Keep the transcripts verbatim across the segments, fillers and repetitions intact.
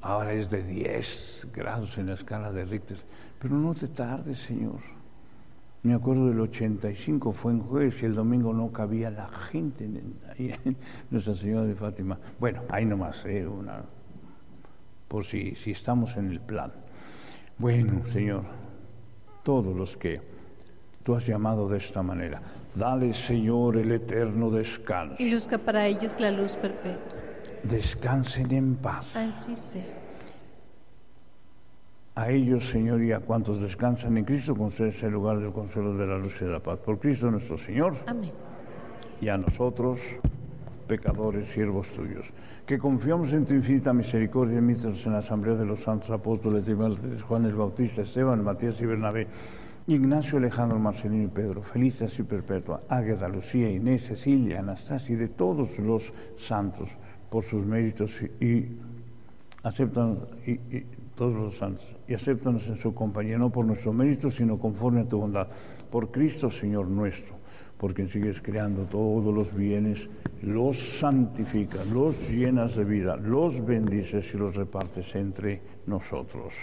ahora es de diez grados en la escala de Richter. Pero no te tardes, Señor. Me acuerdo del ochenta y cinco, fue en jueves y el domingo no cabía la gente en, ahí en Nuestra Señora de Fátima. Bueno, ahí nomás, eh, una, por si, si estamos en el plan. Bueno, Señor, todos los que tú has llamado de esta manera, dale, Señor, el eterno descanso. Y luzca para ellos la luz perpetua. Descansen en paz. Así sea. A ellos, Señor, y a cuantos descansan en Cristo, concedes el lugar del consuelo, de la luz y de la paz. Por Cristo nuestro Señor. Amén. Y a nosotros, pecadores, siervos tuyos, que confiamos en tu infinita misericordia, mientras en la asamblea de los santos apóstoles de Juan el Bautista, Esteban, Matías y Bernabé, Ignacio, Alejandro, Marcelino y Pedro, Felicitas y Perpetua, Águeda, Lucía, Inés, Cecilia, Anastasia y de todos los santos, por sus méritos y, y aceptan y, y todos los santos, y acéptanos en su compañía, no por nuestro mérito, sino conforme a tu bondad. Por Cristo, Señor nuestro, por quien sigues creando todos los bienes, los santificas, los llenas de vida, los bendices y los repartes entre nosotros.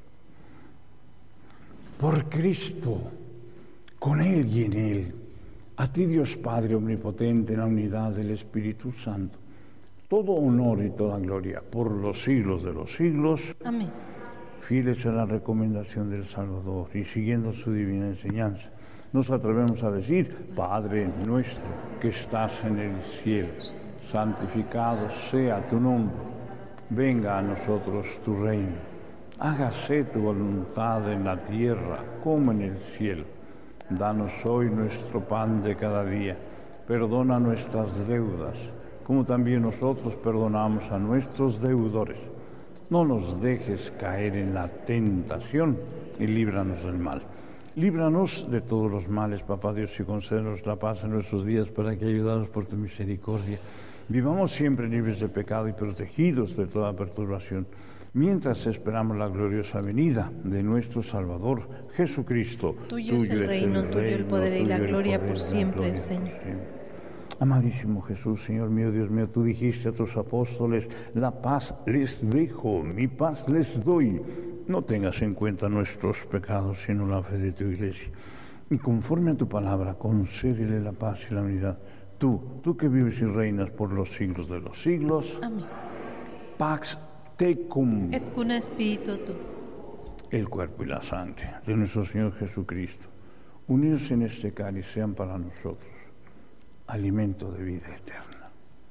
Por Cristo, con Él y en Él, a ti Dios Padre Omnipotente, en la unidad del Espíritu Santo, todo honor y toda gloria por los siglos de los siglos. Amén. Fieles a la recomendación del Salvador y siguiendo su divina enseñanza, nos atrevemos a decir: Padre nuestro que estás en el cielo, santificado sea tu nombre, venga a nosotros tu reino, hágase tu voluntad en la tierra como en el cielo. Danos hoy nuestro pan de cada día, perdona nuestras deudas, como también nosotros perdonamos a nuestros deudores. No nos dejes caer en la tentación y líbranos del mal. Líbranos de todos los males, Papá Dios, y concédenos la paz en nuestros días, para que, ayudados por tu misericordia, vivamos siempre libres de pecado y protegidos de toda perturbación, mientras esperamos la gloriosa venida de nuestro Salvador, Jesucristo. Tuyo, tuyo es el reino, tuyo el poder y la gloria por siempre, Señor. Amadísimo Jesús, Señor mío, Dios mío, tú dijiste a tus apóstoles: la paz les dejo, mi paz les doy. No tengas en cuenta nuestros pecados, sino la fe de tu Iglesia. Y conforme a tu palabra, concédele la paz y la unidad. Tú, tú que vives y reinas por los siglos de los siglos. Amén. Pax tecum. Et cum spiritu tu. El cuerpo y la sangre de nuestro Señor Jesucristo, unidos en este cáliz, sean para nosotros alimento de vida eterna.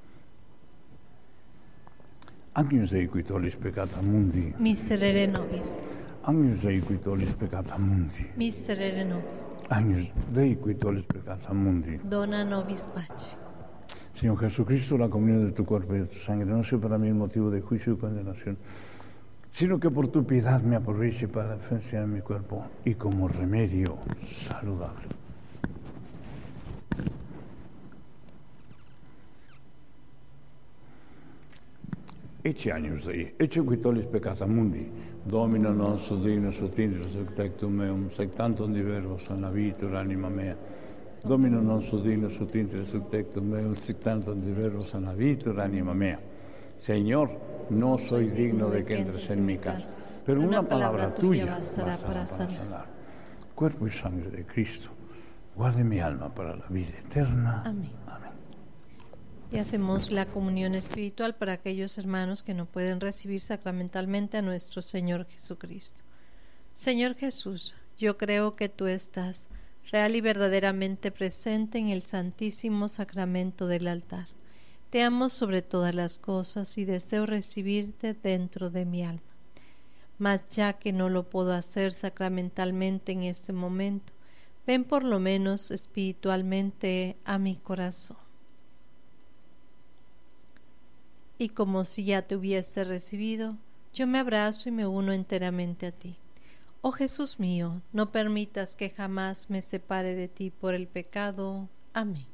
Agnus Dei qui tollis peccata mundi. Miserere nobis. Agnus Dei qui tollis peccata mundi. Miserere nobis. Agnus Dei qui tollis peccata mundi. Dona nobis pace. Señor Jesucristo, la comunión de tu cuerpo y de tu sangre no sea para mí el motivo de juicio y condenación, sino que por tu piedad me aproveche para la defensa de mi cuerpo y como remedio saludable. Ecce Agnus Dei, ecce qui tollis peccata mundi, Domino nostro dignus ut intris ut tectum meum, sec tantum diverbos an labitur anima mea. Domino nostro dignus ut intris ut tectum meum, sec tantum diverbos an labitur anima mea. Señor, no soy digno de que entres en mi casa, pero una palabra tuya bastará para sanar. Cuerpo y sangre de Cristo, guarde mi alma para la vida eterna. Amén. Y hacemos la comunión espiritual para aquellos hermanos que no pueden recibir sacramentalmente a nuestro Señor Jesucristo. Señor Jesús, yo creo que tú estás real y verdaderamente presente en el santísimo sacramento del altar. Te amo sobre todas las cosas y deseo recibirte dentro de mi alma. Mas ya que no lo puedo hacer sacramentalmente en este momento, ven por lo menos espiritualmente a mi corazón. Y como si ya te hubiese recibido, yo me abrazo y me uno enteramente a ti. Oh Jesús mío, no permitas que jamás me separe de ti por el pecado. Amén.